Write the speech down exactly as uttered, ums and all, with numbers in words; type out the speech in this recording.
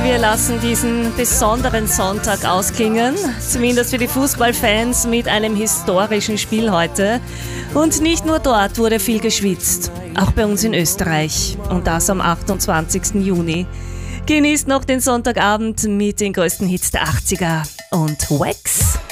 wir lassen diesen besonderen Sonntag ausklingen, zumindest für die Fußballfans mit einem historischen Spiel heute. Und nicht nur dort wurde viel geschwitzt, auch bei uns in Österreich und das am achtundzwanzigsten Juni. Genießt noch den Sonntagabend mit den größten Hits der achtziger und Wax.